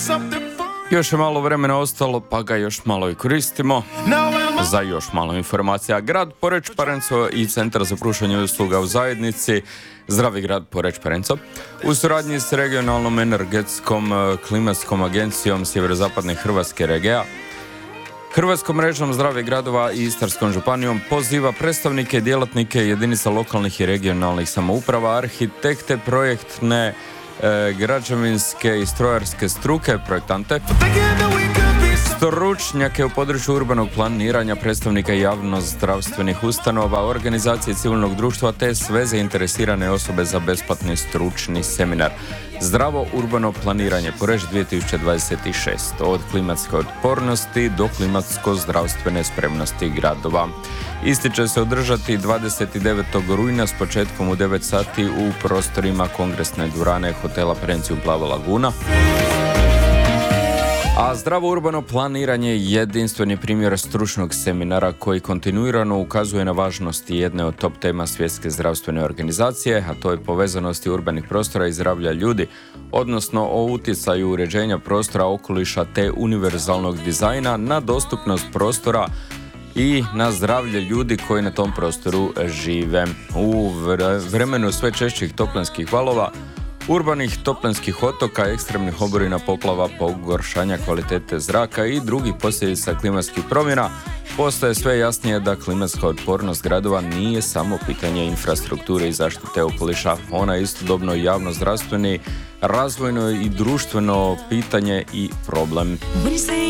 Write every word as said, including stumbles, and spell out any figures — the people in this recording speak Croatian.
Još je malo vremena ostalo, pa ga još malo i koristimo. Za još malo informacija. Grad Poreč Parenco i Centar za pružanje usluga u zajednici Zdravi grad Poreč Parenco u suradnji s regionalnom energetskom klimatskom agencijom Sjeverozapadne Hrvatske regija, Hrvatskom mrežom zdravih gradova i Istarskom županijom poziva predstavnike i djelatnike jedinica lokalnih i regionalnih samouprava, arhitekte, projektne, e, građevinske i strojarske struke, projektante, stručnjake u području urbanog planiranja, predstavnika javno-zdravstvenih ustanova, organizacije civilnog društva te sve zainteresirane osobe za besplatni stručni seminar. Zdravo urbano planiranje Poreč dvije tisuće dvadeset šest. Od klimatske otpornosti do klimatsko-zdravstvene spremnosti gradova. Isti će se održati dvadeset devetog rujna s početkom u devet sati u prostorima kongresne dvorane hotela Perencio Plava Laguna. A zdravo urbano planiranje je jedinstveni primjer stručnog seminara koji kontinuirano ukazuje na važnost jedne od top tema Svjetske zdravstvene organizacije, a to je povezanosti urbanih prostora i zdravlja ljudi, odnosno o utjecaju uređenja prostora, okoliša te univerzalnog dizajna na dostupnost prostora i na zdravlje ljudi koji na tom prostoru žive. U vremenu sve češćih toplinskih valova, urbanih toplinskih otoka, ekstremnih oborina, poplava, pogoršanja kvalitete zraka i drugih posljedica klimatskih promjena, postaje sve jasnije da klimatska otpornost gradova nije samo pitanje infrastrukture i zaštite okoliša. Ona je istodobno javno-zdravstveni, razvojno i društveno pitanje i problem.